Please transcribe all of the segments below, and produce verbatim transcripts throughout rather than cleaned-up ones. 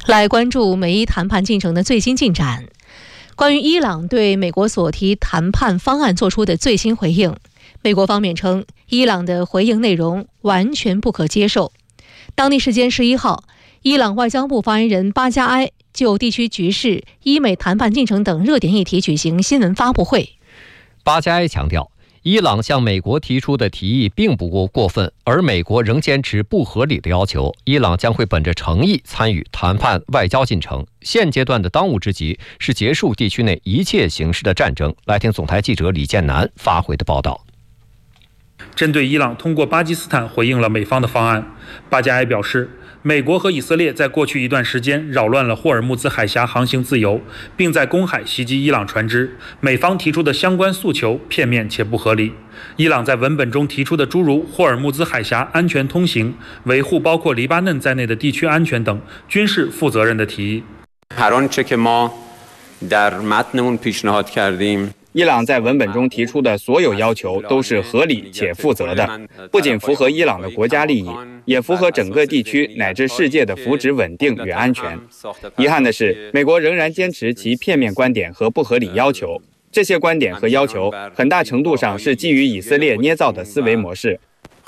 来关注美伊谈判进程的最新进展。关于伊朗对美国所提谈判方案做出的最新回应，美国方面称，伊朗的回应内容完全不可接受。当地时间十一号，伊朗外交部发言人巴加埃就地区局势、伊美谈判进程等热点议题举行新闻发布会。 巴加埃强调，伊朗向美国提出的提议并不过过分，而美国仍坚持不合理的要求，伊朗将会本着诚意参与谈判外交进程。现阶段的当务之急是结束地区内一切形式的战争。来听总台记者李建南发回的报道。 针对伊朗通过巴基斯坦回应了美方的方案，巴加埃表示，美国和以色列在过去一段时间扰乱了霍尔木兹海峡航行自由，并在公海袭击伊朗船只，美方提出的相关诉求片面且不合理。伊朗在文本中提出的诸如霍尔木兹海峡安全通行、维护包括黎巴嫩在内的地区安全等均是负责任的提议。 伊朗在文本中提出的所有要求都是合理且负责的，不仅符合伊朗的国家利益，也符合整个地区乃至世界的福祉稳定与安全。遗憾的是，美国仍然坚持其片面观点和不合理要求，这些观点和要求很大程度上是基于以色列捏造的思维模式。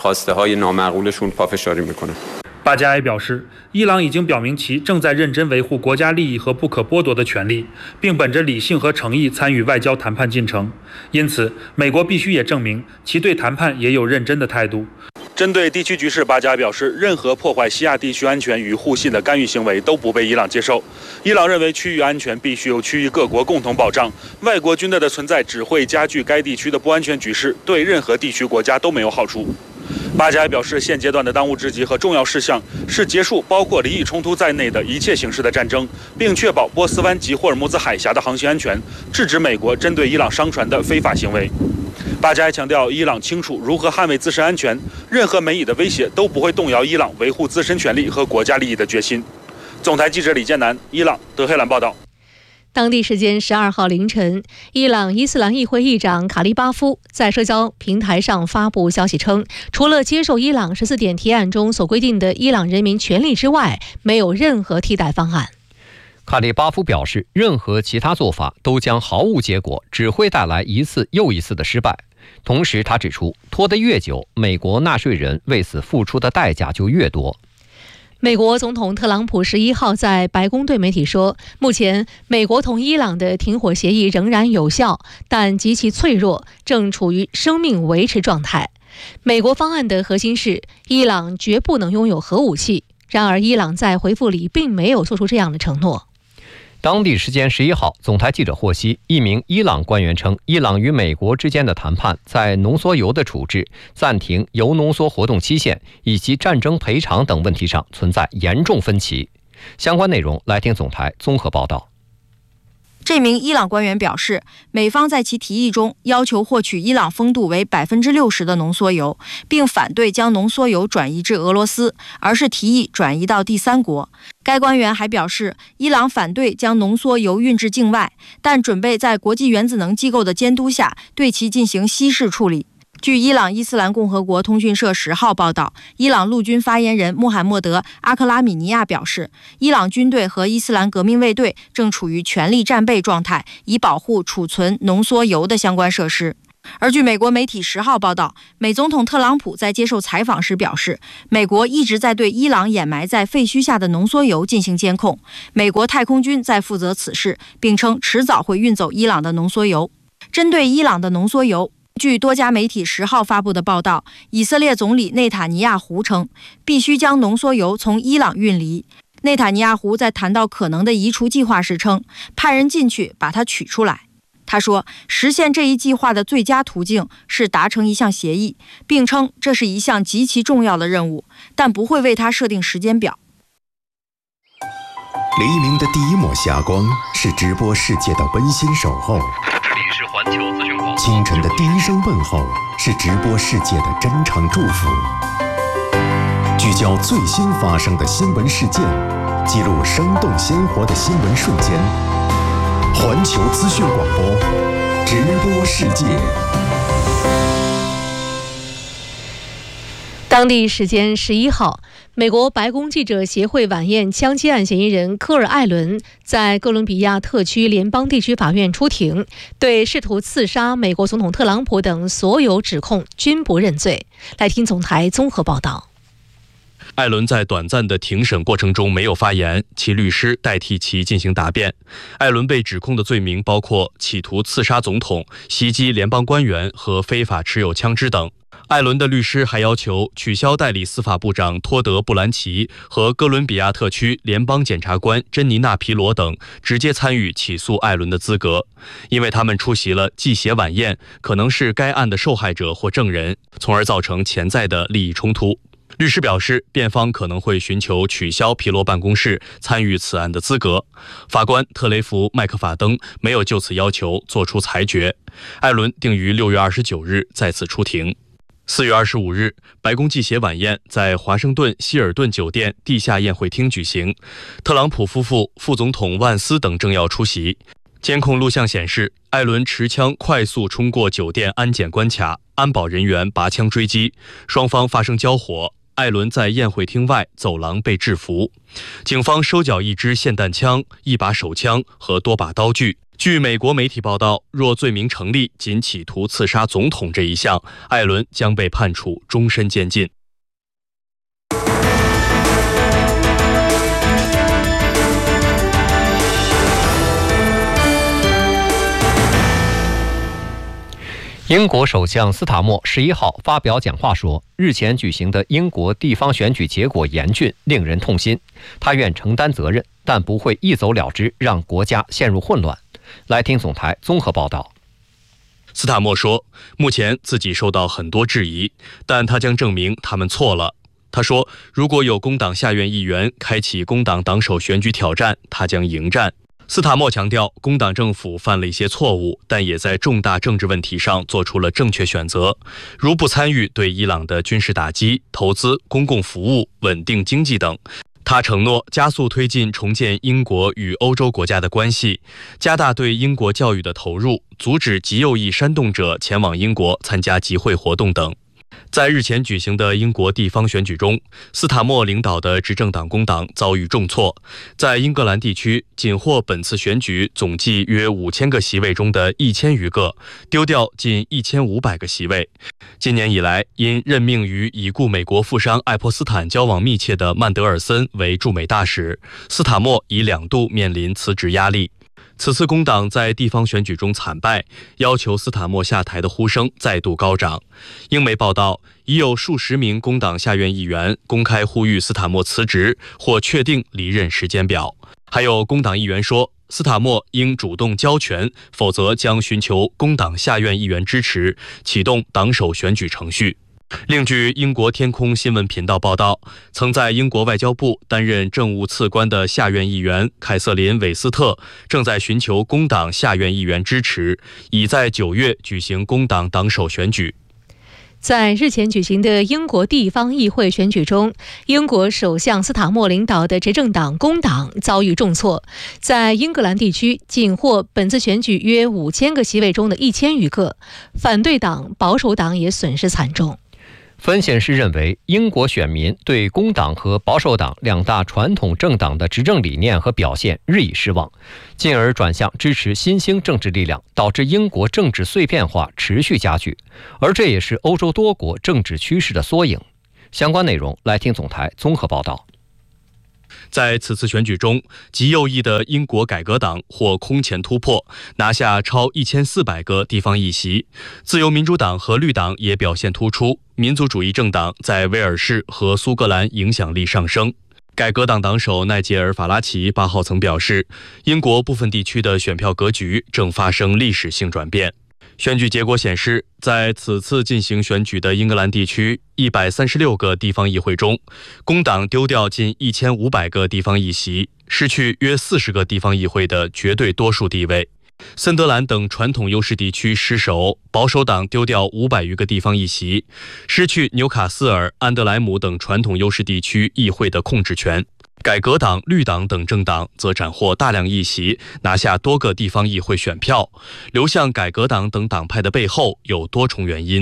巴加埃表示，伊朗已经表明其正在认真维护国家利益和不可剥夺的权利，并本着理性和诚意参与外交谈判进程。因此，美国必须也证明其对谈判也有认真的态度。针对地区局势，巴加埃表示，任何破坏西亚地区安全与互信的干预行为都不被伊朗接受。伊朗认为，区域安全必须由区域各国共同保障，外国军队的存在只会加剧该地区的不安全局势，对任何地区国家都没有好处。巴加埃表示，现阶段的当务之急和重要事项是结束包括离异冲突在内的一切形式的战争，并确保波斯湾及霍尔木兹海峡的航行安全，制止美国针对伊朗商船的非法行为。巴加埃强调，伊朗清楚如何捍卫自身安全，任何美以的威胁都不会动摇伊朗维护自身权利和国家利益的决心。总台记者李建南，伊朗德黑兰报道。 当地时间十二号凌晨，伊朗伊斯兰议会议长卡利巴夫在社交平台上发布消息称，除了接受伊朗十四点提案中所规定的伊朗人民权利之外，没有任何替代方案。 卡利巴夫表示，任何其他做法都将毫无结果，只会带来一次又一次的失败。同时，他指出，拖得越久，美国纳税人为此付出的代价就越多。 美国总统特朗普十一号在白宫对媒体说，目前美国同伊朗的停火协议仍然有效，但极其脆弱，正处于生命维持状态。美国方案的核心是，伊朗绝不能拥有核武器。然而，伊朗在回复里并没有做出这样的承诺。 当地时间十一号，总台记者获悉，一名伊朗官员称，伊朗与美国之间的谈判在浓缩铀的处置、暂停铀浓缩活动期限以及战争赔偿等问题上存在严重分歧。相关内容，来听总台综合报道。 这名伊朗官员表示，美方在其提议中要求获取伊朗风度为 百分之六十 的浓缩铀，并反对将浓缩铀转移至俄罗斯，而是提议转移到第三国。该官员还表示，伊朗反对将浓缩铀运至境外，但准备在国际原子能机构的监督下对其进行稀释处理。据伊朗伊斯兰共和国通讯社十号报道，伊朗陆军发言人穆罕默德·阿克拉米尼亚表示，伊朗军队和伊斯兰革命卫队正处于全力战备状态，以保护储存浓缩铀的相关设施。而据美国媒体十号报道，美总统特朗普在接受采访时表示，美国一直在对伊朗掩埋在废墟下的浓缩铀进行监控，美国太空军在负责此事，并称迟早会运走伊朗的浓缩铀。针对伊朗的浓缩铀，据多家媒体十号发布的报道，以色列总理内塔尼亚胡称，必须将浓缩铀从伊朗运离。内塔尼亚胡在谈到可能的移除计划时称，派人进去把它取出来。他说，实现这一计划的最佳途径是达成一项协议，并称这是一项极其重要的任务，但不会为它设定时间表。 黎明的第一抹霞光是直播世界的温馨守候， 这里是环球资讯广播。 清晨的第一声问候是直播世界的真诚祝福。聚焦最新发生的新闻事件，记录生动鲜活的新闻瞬间。环球资讯广播，直播世界。 当地时间十一号， 美国白宫记者协会晚宴枪击案嫌疑人科尔·艾伦在哥伦比亚特区联邦地区法院出庭，对试图刺杀美国总统特朗普等所有指控均不认罪。来听总台综合报道。 艾伦在短暂的庭审过程中没有发言，其律师代替其进行答辩。艾伦被指控的罪名包括企图刺杀总统、袭击联邦官员和非法持有枪支等。艾伦的律师还要求取消代理司法部长托德·布兰奇和哥伦比亚特区联邦检察官珍妮娜·皮罗等直接参与起诉艾伦的资格，因为他们出席了祭血晚宴，可能是该案的受害者或证人，从而造成潜在的利益冲突。律师表示，辩方可能会寻求取消皮罗办公室参与此案的资格。法官特雷弗·麦克法登没有就此要求作出裁决。艾伦定于六月二十九日再次出庭。四月二十五日，白宫祭血晚宴在华盛顿希尔顿酒店地下宴会厅举行，特朗普夫妇、副总统万斯等政要出席。监控录像显示，艾伦持枪快速冲过酒店安检关卡，安保人员拔枪追击，双方发生交火。艾伦在宴会厅外走廊被制服，警方收缴一支霰弹枪、一把手枪和多把刀具。据美国媒体报道，若罪名成立，仅企图刺杀总统这一项，艾伦将被判处终身监禁。 英国首相斯塔默十一号发表讲话说，日前举行的英国地方选举结果严峻，令人痛心。他愿承担责任，但不会一走了之，让国家陷入混乱。来听总台综合报道。 斯塔默说，目前自己受到很多质疑，但他将证明他们错了。他说，如果有工党下院议员开启工党党首选举挑战，他将迎战。斯塔默强调，工党政府犯了一些错误，但也在重大政治问题上做出了正确选择，如不参与对伊朗的军事打击、投资、公共服务、稳定经济等。他承诺加速推进重建英国与欧洲国家的关系，加大对英国教育的投入，阻止极右翼煽动者前往英国参加集会活动等。在日前举行的英国地方选举中，斯塔默领导的执政党工党遭遇重挫，在英格兰地区仅获本次选举总计约五千个席位中的一千余个，丢掉近一千五百个席位。今年以来，因任命与已故美国富商爱泼斯坦交往密切的曼德尔森为驻美大使，斯塔默已两度面临辞职压力。此次工党在地方选举中惨败，要求斯塔默下台的呼声再度高涨。英媒报道，已有数十名工党下院议员公开呼吁斯塔默辞职或确定离任时间表。还有工党议员说，斯塔默应主动交权，否则将寻求工党下院议员支持，启动党首选举程序。另据英国天空新闻频道报道，曾在英国外交部担任政务次官的下院议员凯瑟琳·韦斯特正在寻求工党下院议员支持，已在九月举行工党党首选举。 在日前举行的英国地方议会选举中，英国首相斯塔默领导的执政党工党遭遇重挫，在英格兰地区仅获本次选举约五千个席位中的一千余个，反对党保守党也损失惨重。 分析师认为，英国选民对工党和保守党两大传统政党的执政理念和表现日益失望，进而转向支持新兴政治力量，导致英国政治碎片化持续加剧，而这也是欧洲多国政治趋势的缩影。相关内容来听总台综合报道。 在此次选举中，极右翼的英国改革党获空前突破，拿下超一千四百个地方议席。自由民主党和绿党也表现突出，民族主义政党在威尔士和苏格兰影响力上升。改革党党首奈杰尔·法拉奇八号曾表示，英国部分地区的选票格局正发生历史性转变。选举结果显示，在此次进行选举的英格兰地区一百三十六个地方议会中，工党丢掉近一千五百个地方议席，失去约四十个地方议会的绝对多数地位。森德兰等传统优势地区失守，保守党丢掉五百余个地方议席，失去纽卡斯尔、安德莱姆等传统优势地区议会的控制权。改革党、绿党等政党则斩获大量议席，拿下多个地方议会选票。流向改革党等党派的背后有多重原因。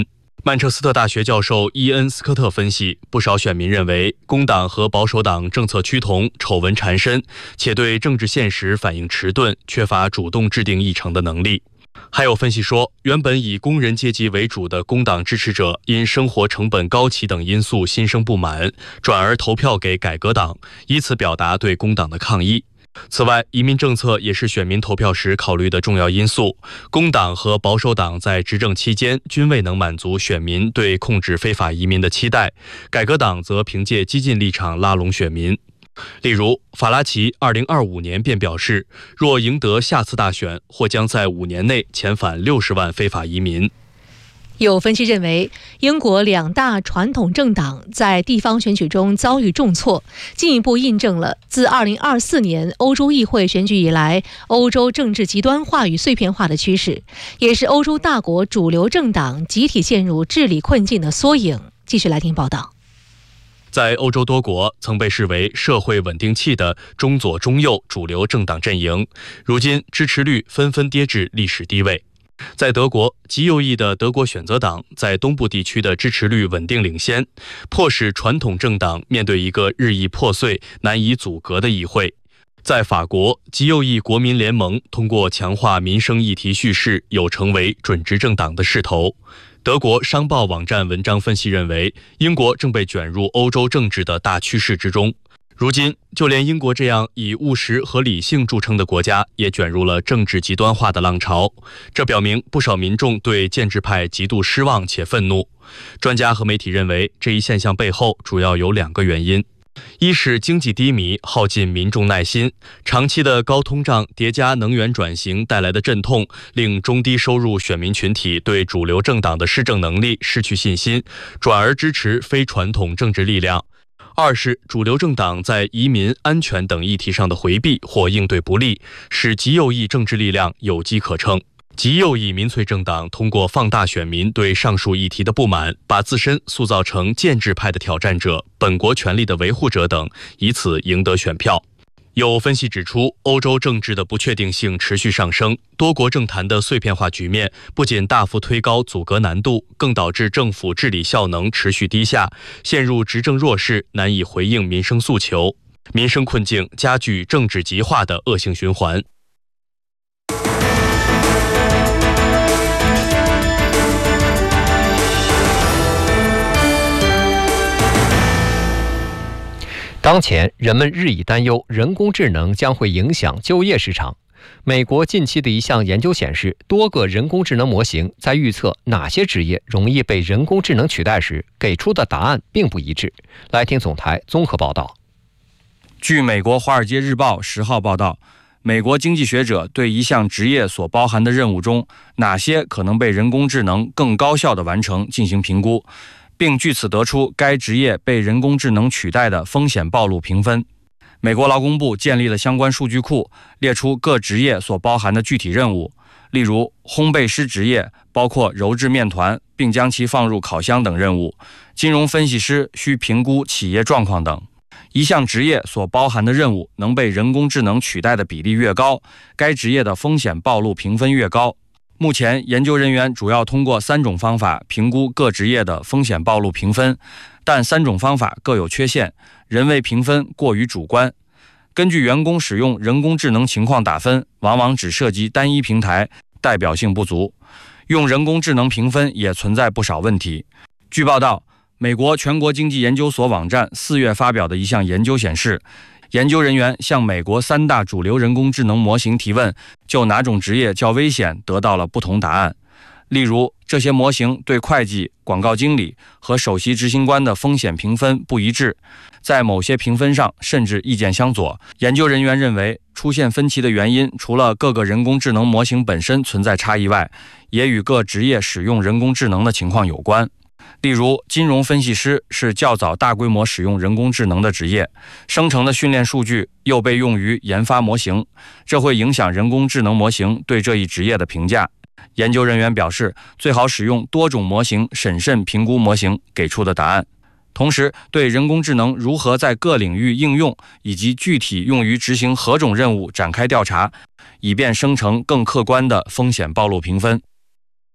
曼彻斯特大学教授伊恩·斯科特分析，不少选民认为工党和保守党政策趋同，丑闻缠身，且对政治现实反应迟钝，缺乏主动制定议程的能力。还有分析说，原本以工人阶级为主的工党支持者因生活成本高企等因素心生不满，转而投票给改革党，以此表达对工党的抗议。此外，移民政策也是选民投票时考虑的重要因素。工党和保守党在执政期间均未能满足选民对控制非法移民的期待，改革党则凭借激进立场拉拢选民。例如，法拉奇二零二五年便表示，若赢得下次大选，或将在五年内遣返六十万非法移民。 有分析认为，英国两大传统政党在地方选举中遭遇重挫，进一步印证了自二零二四年欧洲议会选举以来，欧洲政治极端化与碎片化的趋势，也是欧洲大国主流政党集体陷入治理困境的缩影。继续来听报道。 在欧洲多国曾被视为社会稳定器的中左中右主流政党阵营，如今支持率纷纷跌至历史低位。在德国，极右翼的德国选择党在东部地区的支持率稳定领先，迫使传统政党面对一个日益破碎、难以阻隔的议会。在法国，极右翼国民联盟通过强化民生议题叙事，有成为准执政党的势头。德国商报网站文章分析认为，英国正被卷入欧洲政治的大趋势之中。如今，就连英国这样以务实和理性著称的国家，也卷入了政治极端化的浪潮。这表明不少民众对建制派极度失望且愤怒。专家和媒体认为，这一现象背后主要有两个原因：一是经济低迷耗尽民众耐心，长期的高通胀叠加能源转型带来的阵痛，令中低收入选民群体对主流政党的施政能力失去信心，转而支持非传统政治力量。二是主流政党在移民、安全等议题上的回避或应对不力，使极右翼政治力量有机可乘。极右翼民粹政党通过放大选民对上述议题的不满，把自身塑造成建制派的挑战者、本国权力的维护者等，以此赢得选票。有分析指出，欧洲政治的不确定性持续上升，多国政坛的碎片化局面不仅大幅推高阻隔难度，更导致政府治理效能持续低下，陷入执政弱势，难以回应民生诉求，民生困境加剧政治极化的恶性循环。 当前，人们日益担忧人工智能将会影响就业市场。美国近期的一项研究显示，多个人工智能模型在预测哪些职业容易被人工智能取代时，给出的答案并不一致。来听总台综合报道。 据美国《华尔街日报》十号报道，美国经济学者对一项职业所包含的任务中，哪些可能被人工智能更高效地完成进行评估，并据此得出该职业被人工智能取代的风险暴露评分。美国劳工部建立了相关数据库，列出各职业所包含的具体任务，例如烘焙师职业包括揉制面团并将其放入烤箱等任务，金融分析师需评估企业状况等。一项职业所包含的任务能被人工智能取代的比例越高，该职业的风险暴露评分越高。目前，研究人员主要通过三种方法评估各职业的风险暴露评分，但三种方法各有缺陷，人为评分过于主观。根据员工使用人工智能情况打分，往往只涉及单一平台，代表性不足。用人工智能评分也存在不少问题。据报道，美国全国经济研究所网站四月发表的一项研究显示，研究人员向美国三大主流人工智能模型提问，就哪种职业较危险得到了不同答案。例如，这些模型对会计、广告经理和首席执行官的风险评分不一致，在某些评分上甚至意见相左。研究人员认为，出现分歧的原因除了各个人工智能模型本身存在差异外，也与各职业使用人工智能的情况有关。例如，金融分析师是较早大规模使用人工智能的职业，生成的训练数据又被用于研发模型，这会影响人工智能模型对这一职业的评价。研究人员表示，最好使用多种模型审慎评估模型给出的答案，同时对人工智能如何在各领域应用以及具体用于执行何种任务展开调查，以便生成更客观的风险暴露评分。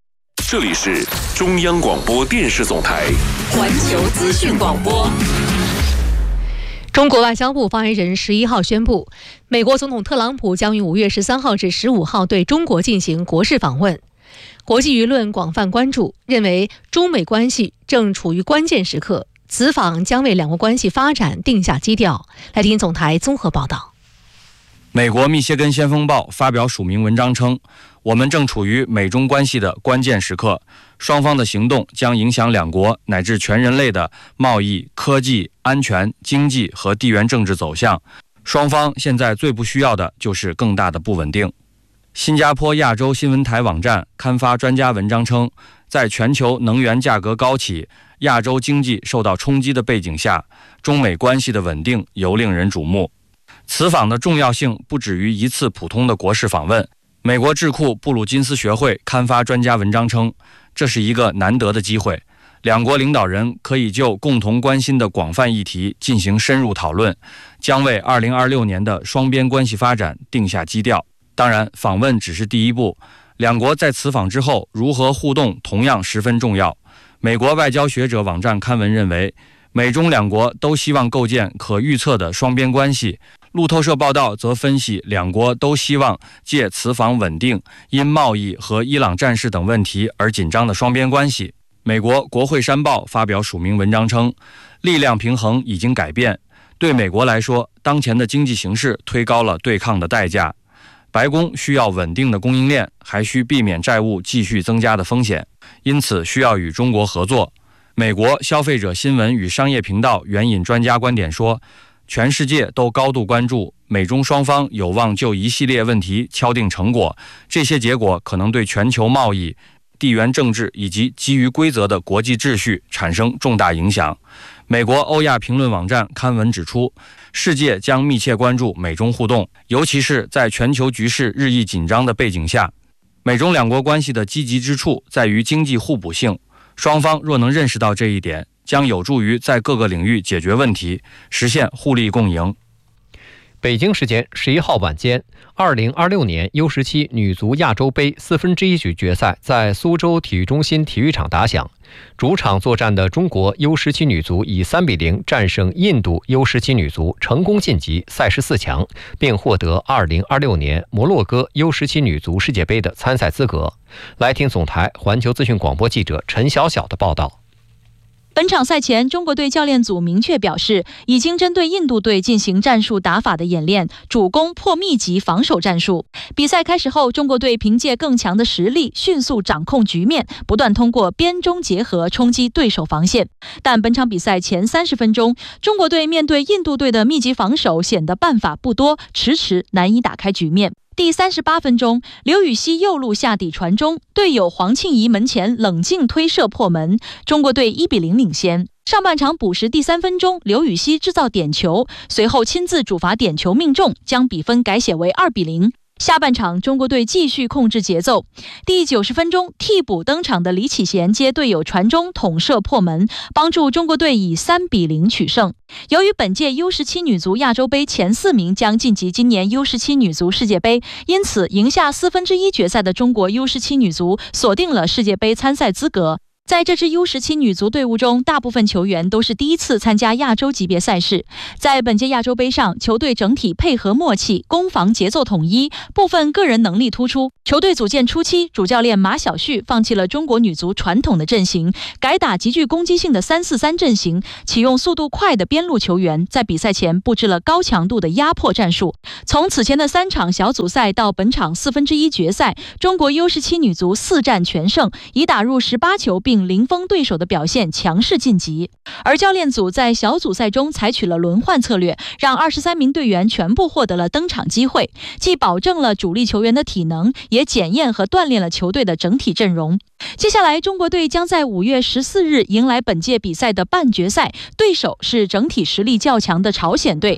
这里是中央广播电视总台环球资讯广播。中国外交部发言人十一号宣布，美国总统特朗普将于五月十三号至十五号对中国进行国事访问。国际舆论广泛关注，认为中美关系正处于关键时刻，此访将为两国关系发展定下基调。来听总台综合报道。 美国密歇根先锋报发表署名文章称，我们正处于美中关系的关键时刻，双方的行动将影响两国乃至全人类的贸易、科技、安全、经济和地缘政治走向。双方现在最不需要的就是更大的不稳定。新加坡亚洲新闻台网站刊发专家文章称，在全球能源价格高企、亚洲经济受到冲击的背景下，中美关系的稳定尤令人瞩目。此访的重要性不止于一次普通的国事访问。美国智库布鲁金斯学会刊发专家文章称，这是一个难得的机会，两国领导人可以就共同关心的广泛议题进行深入讨论，将为二零二六年的双边关系发展定下基调。当然，访问只是第一步，两国在此访之后如何互动同样十分重要。美国外交学者网站刊文认为，美中两国都希望构建可预测的双边关系。路透社报道则分析，两国都希望借此访稳定因贸易和伊朗战事等问题而紧张的双边关系。美国国会山报发表署名文章称，力量平衡已经改变，对美国来说，当前的经济形势推高了对抗的代价。白宫需要稳定的供应链，还需避免债务继续增加的风险，因此需要与中国合作。美国消费者新闻与商业频道援引专家观点说，全世界都高度关注，美中双方有望就一系列问题敲定成果，这些结果可能对全球贸易、地缘政治以及基于规则的国际秩序产生重大影响。美国欧亚评论网站刊文指出，世界将密切关注美中互动，尤其是在全球局势日益紧张的背景下。美中两国关系的积极之处在于经济互补性，双方若能认识到这一点，将有助于在各个领域解决问题，实现互利共赢。 北京时间十一号晚间，二零二六年 U 十七 女足亚洲杯四分之一局决赛在苏州体育中心体育场打响。主场作战的中国 U 十七 女足以三比零战胜印度 U 十七 女足，成功晋级赛事四强，并获得二零二六年摩洛哥 U 十七 女足世界杯的参赛资格。来听总台环球资讯广播记者陈晓晓的报道。 本场赛前，中国队教练组明确表示，已经针对印度队进行战术打法的演练，主攻破密集防守战术。比赛开始后，中国队凭借更强的实力，迅速掌控局面，不断通过边中结合冲击对手防线。但本场比赛前三十分钟，中国队面对印度队的密集防守显得办法不多，迟迟难以打开局面。第三十八分钟，刘禹锡右路下底传中，队友黄庆怡门前冷静推射破门，中国队一比零领先。上半场补时第三分钟，刘禹锡制造点球，随后亲自主罚点球命中，将比分改写为二比零。下半场，中国队继续控制节奏。第九十分钟，替补登场的李启贤接队友传中捅射破门，帮助中国队以三比零取胜。由于本届 U 十七 女足亚洲杯前四名将晋级今年 U 十七 女足世界杯，因此赢下四分之一决赛的中国 U 十七 女足锁定了世界杯参赛资格。在这支 U 十七 女足队伍中，大部分球员都是第一次参加亚洲级别赛事。在本届亚洲杯上，球队整体配合默契，攻防节奏统一，部分个人能力突出。球队组建初期，主教练马晓旭放弃了中国女足传统的阵型，改打极具攻击性的三四三阵型，启用速度快的边路球员，在比赛前布置了高强度的压迫战术。从此前的三场小组赛到本场四分之一决赛，中国 U 十七 女足四战全胜，以打入十八球并零封对手的表现强势晋级。而教练组在小组赛中采取了轮换策略，让二十三名队员全部获得了登场机会，既保证了主力球员的体能，也检验和锻炼了球队的整体阵容。接下来，中国队将在五月十四日迎来本届比赛的半决赛，对手是整体实力较强的朝鲜队。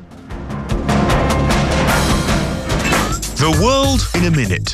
The world in a minute。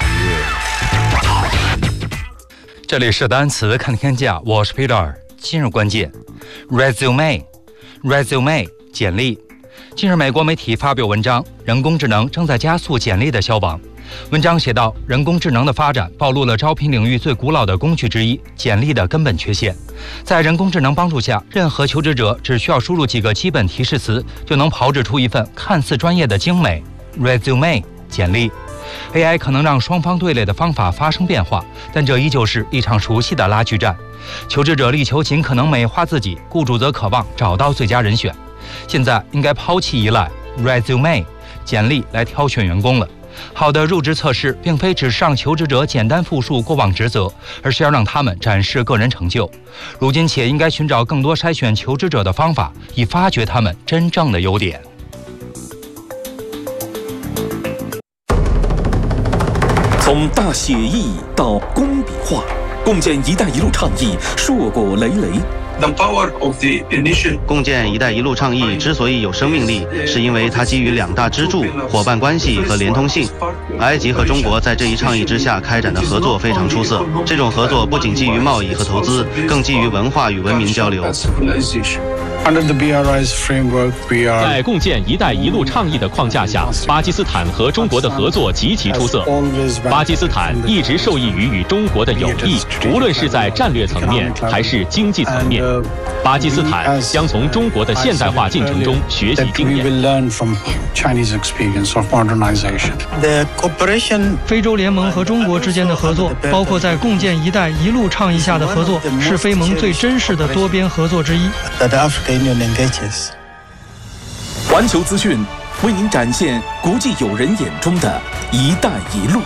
这里是单词看天下，我是 Peter。今日关键 resume resume 简历。近日，美国媒体发表文章，人工智能正在加速简历的消亡。 文章写道，人工智能的发展暴露了招聘领域最古老的工具之一——简历的根本缺陷。在人工智能帮助下，任何求职者只需要输入几个基本提示词，就能炮制出一份看似专业的精美 resume 简历。A I 可能让双方对垒的方法发生变化，但这依旧是一场熟悉的拉锯战。求职者力求尽可能美化自己，雇主则渴望找到最佳人选。现在应该抛弃依赖 resume 简历来挑选员工了。好的入职测试并非只是让求职者简单复述过往职责，而是要让他们展示个人成就。如今企业应该寻找更多筛选求职者的方法，以发掘他们真正的优点。 从大写意到工笔画，共建“一带一路”倡议硕果累累。 共建“一带一路”倡议之所以有生命力，是因为它基于两大支柱：伙伴关系和连通性。埃及和中国在这一倡议之下开展的合作非常出色。这种合作不仅基于贸易和投资，更基于文化与文明交流。 在共建“一带一路”倡议的框架下，巴基斯坦和中国的合作极其出色。巴基斯坦一直受益于与中国的友谊，无论是在战略层面还是经济层面。巴基斯坦将从中国的现代化进程中学习经验。 非洲联盟和中国之间的合作，包括在共建“一带一路”倡议下的合作，是非盟最真实的多边合作之一。 环球资讯为您展现国际友人眼中的一带一路。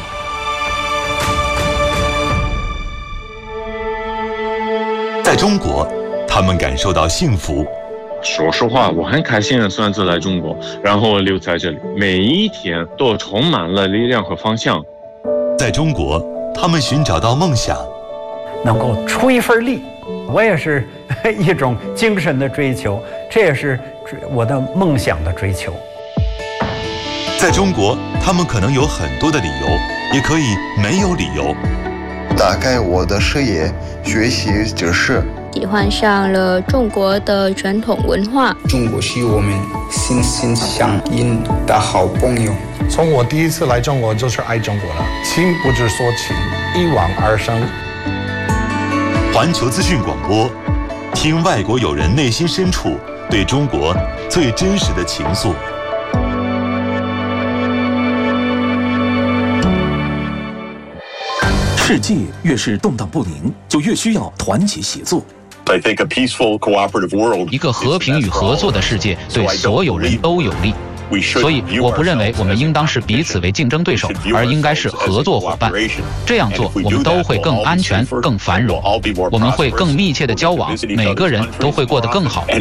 在中国，他们感受到幸福。 说实话，我很开心的算是来中国，然后留在这里，每一天都充满了力量和方向。 在中国，他们寻找到梦想， 能够出一份力，我也是一种精神的追求，这也是我的梦想的追求。 在中国，他们可能有很多的理由，也可以没有理由。 打开我的视野，学习知识， 喜欢上了中国的传统文化。 中国是我们心心相印的好朋友。 从我第一次来中国就是爱中国了，情不知所起，一往而深。 环球资讯广播，听外国友人内心深处对中国最真实的情愫。 世界越是动荡不宁，就越需要团结协作。 一个和平与合作的世界对所有人都有利。所以，我不认为我们应当视彼此为竞争对手，而应该是合作伙伴。这样做，我们都会更安全、更繁荣，我们会更密切的交往，每个人都会过得更好。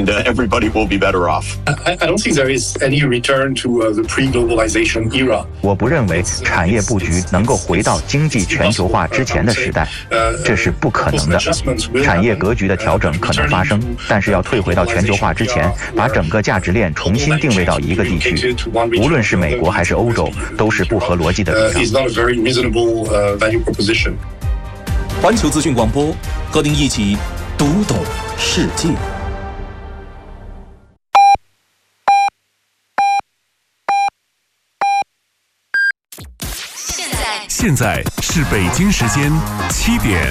我不认为产业布局能够回到经济全球化之前的时代，这是不可能的。产业格局的调整可能发生，但是要退回到全球化之前，把整个价值链重新定位到一个地区。无论是美国还是欧洲，都是不合逻辑的主张。 环球资讯广播，和您一起读懂世界。 现在现在是北京时间七点，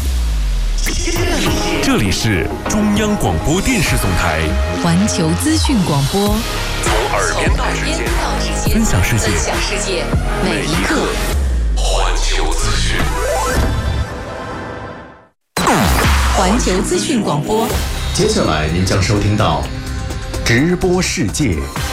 这里是中央广播电视总台环球资讯广播。 从耳边到指尖，分享世界， 分享世界，每一刻。 环球资讯， 环球资讯广播。 接下来您将收听到直播世界。